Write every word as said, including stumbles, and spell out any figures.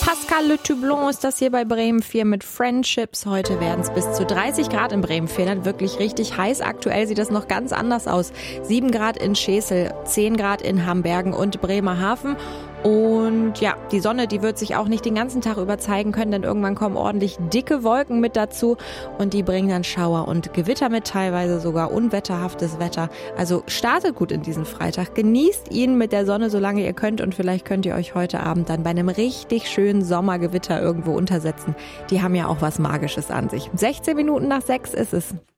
Pascal Le Toublon ist das hier bei Bremen vier mit Friendships. Heute werden es bis zu dreißig Grad in Bremen fehlen. Wirklich richtig heiß. Aktuell sieht das noch ganz anders aus. sieben Grad in Schesel, zehn Grad in Hambergen und Bremerhaven. Und ja, die Sonne, die wird sich auch nicht den ganzen Tag über zeigen können, denn irgendwann kommen ordentlich dicke Wolken mit dazu und die bringen dann Schauer und Gewitter mit, teilweise sogar unwetterhaftes Wetter. Also startet gut in diesen Freitag, genießt ihn mit der Sonne, solange ihr könnt, und vielleicht könnt ihr euch heute Abend dann bei einem richtig schönen Sommergewitter irgendwo untersetzen. Die haben ja auch was Magisches an sich. sechzehn Minuten nach sechs ist es.